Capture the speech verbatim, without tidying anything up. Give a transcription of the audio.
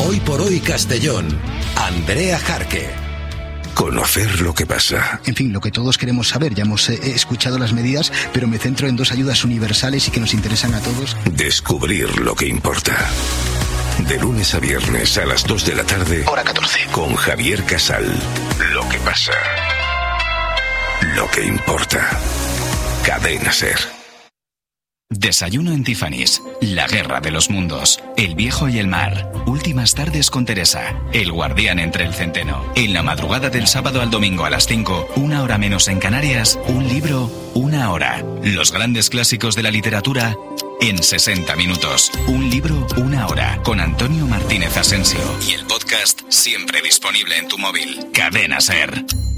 Hoy por Hoy Castellón, Andrea Jarque. Conocer lo que pasa. En fin, lo que todos queremos saber. Ya hemos eh, escuchado las medidas, pero me centro en dos ayudas universales y que nos interesan a todos. Descubrir lo que importa. De lunes a viernes a las dos de la tarde. Hora catorce. Con Javier Casal. Lo que pasa. Lo que importa. Cadena SER. Desayuno en Tiffany's, la guerra de los mundos, El viejo y el mar, Últimas tardes con Teresa, El guardián entre el centeno. En la madrugada del sábado al domingo a las cinco, una hora menos en Canarias, un libro, una hora. Los grandes clásicos de la literatura en sesenta minutos. Un libro, una hora, con Antonio Martínez Asensio. Y el podcast siempre disponible en tu móvil. Cadena SER.